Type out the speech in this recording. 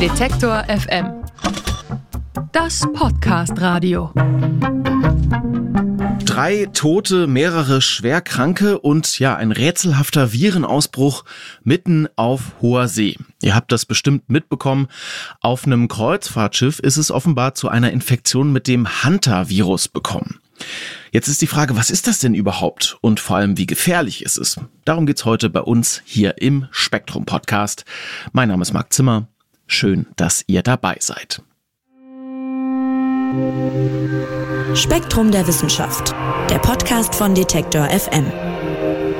Detektor FM. Das Podcast-Radio. 3 Tote, mehrere Schwerkranke und ein rätselhafter Virenausbruch mitten auf hoher See. Ihr habt das bestimmt mitbekommen. Auf einem Kreuzfahrtschiff ist es offenbar zu einer Infektion mit dem Hantavirus gekommen. Jetzt ist die Frage, was ist das denn überhaupt? Und vor allem, wie gefährlich ist es? Darum geht's heute bei uns hier im Spektrum-Podcast. Mein Name ist Marc Zimmer. Schön, dass ihr dabei seid. Spektrum der Wissenschaft, der Podcast von Detektor FM.